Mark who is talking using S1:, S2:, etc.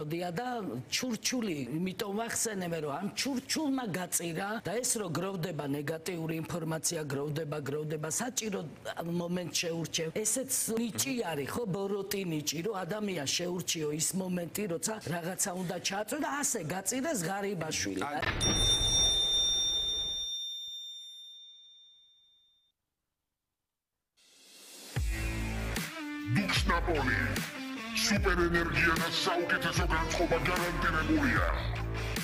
S1: მოდია და ჩურჩული, იმიტომ ვახსენებ, რომ ამ ჩურჩულმა გაწირა და ეს რო გროვდება ნეგატიური ინფორმაცია, გროვდება, საჭირო მომენტ შეურჩევ. ესეც ნიჭი არის, ხო, ბოროტი ნიჭი, რომ ადამიანს შეურჩიო ის მომენტი, როცა რაღაცა უნდა ჩააწვე და ასე გაწირეს ღარიბაშვილი.
S2: Dux Napoli, super energia და საუკეთესო განწყობა გარანტირებულია.